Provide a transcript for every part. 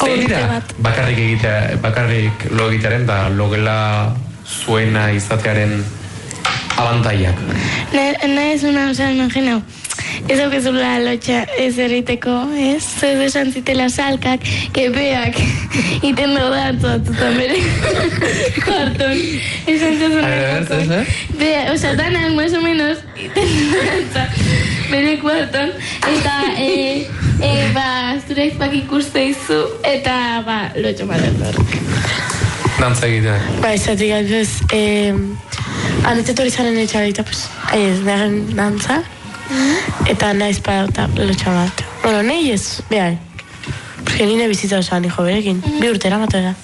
bakarrik lo egitearen da logela zuena izatearen abantaiak. Ez una, imaginau, ez aukezula lotxa ez erriteko, ez? Ez esan zitela salkak, kepeak, iten daudatzuatutan bere kuarton. Esan zazuna kuarton. Osa, danak, más o menos, iten daudatza bere kuarton. Eta, zure izpak ikuste izu, eta, lotxo maten Dantza egitea. Ezatik gaituz, anetetor izanen etxabita, naren dantza, eta nahiz eta lotxa bat. Bueno, nahi ez, behar. Porque nire bizitza osan, hijo berekin. Bi urtera matu da.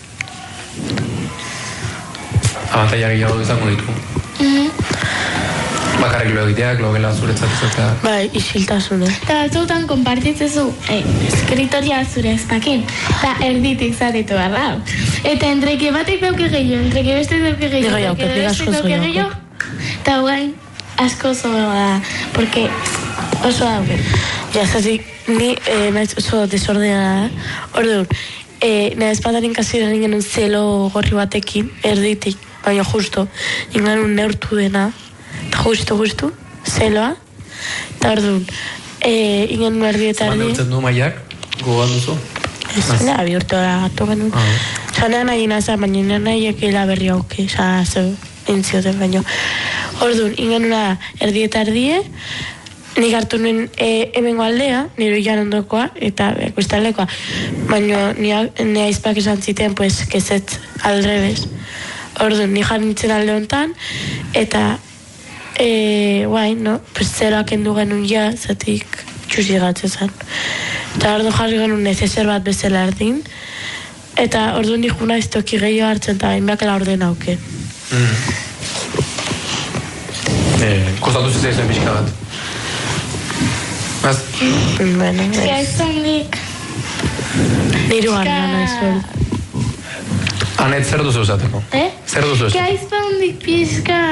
Abantaia gehiago izango ditu. Bakarrik lo egiteak, logela zuretzat izatea. Isiltasune. Eta batzutan konpartitzezu eskritoria zure espakin. Eta erditik zatetu barra. Eta entreke batek dauke gehiago, entreke beste dauke gehiago, entreke beste dauke gehiago. Eta guain asko zoa da, porque oso dauke. Ja, zazik, ni naiz oso desordena da. Orduan, nahi espadarin kasirarin genuen zelo gorri batekin, erditik, baina justo, ingan neurtu dena, justu, zeloa, eta orduan, ingen erdietan... Zuma neurtzen du maiak, gogoan duzu? Ez, abi urtora gatu genuen. Zanean nahi naza, baina nahi ekela berri hauke, zeu, entzioten baino. Orduan, ingen una erdieta erdie, nik hartu nuen hemengo aldea, nire ilan ondokoa, eta kustaldekoa, baina nire aizpak esan ziten, pues, kezet aldrebes. Orduan, nik jarnitzen alde hontan, eta guain, no? Pues zeroak endu genuen ja, zatik txusi gatzezan. Eta orduan jarri genuen nezeser bat bezala erdin, eta orduan nikuna ez toki gehiago hartzen, eta inbakela orden hauke. Kostatu zitzen pixka bat. Bueno, ez. Gaizondik. Niru garran nahi zuen. Anet, zer duzu esateko? Zer duzu esateko? Gaizondik pixka...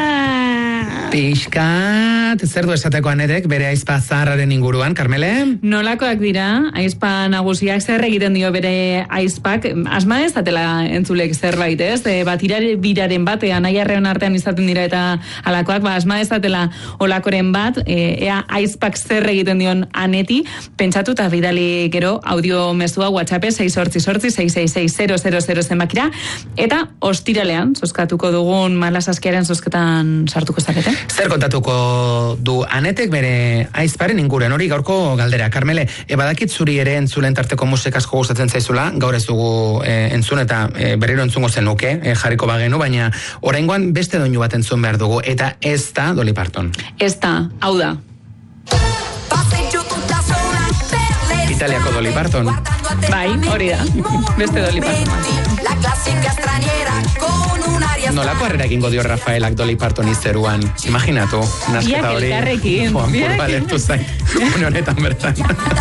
Pixkat, zer du esateko Anetek bere aizpa zaharraren inguruan, Karmele? Nolakoak dira, aizpa nagusiak zer egiten dio bere aizpak, asma ez atela entzulek zerbait, ez? Bat biraren batean, aiarreon artean izaten dira eta alakoak, asma ez atela olakoren bat, ea aizpak zer egiten dion Aneti, pentsatu eta bidali gero audio mezua WhatsApp 688-666-000 zenbakira, eta ostiralean, zozkatuko dugun malasaskiaren zozketan sartuko zakete. Zer kontatuko du Anetek bere aizparen inguruan, hori gaurko galdera. Karmele, badakit zuri ere entzulen tarteko musik asko gustatzen zaizula, gaur ez dugu entzun eta berriro entzungo zenuke, jarriko bagenu, baina oraingoan beste doinu bat entzun behar dugu, eta ez da Dolly Parton. Ez da, hau da. Italiako Dolly Parton. Bai, hori da, beste Dolly Parton. Nolako harrera egingo dio Rafaelak Dolly Parton izeruan? Imaginatu, nasketa hori. Biak elkarrekin. Balertu zain, honetan bertan.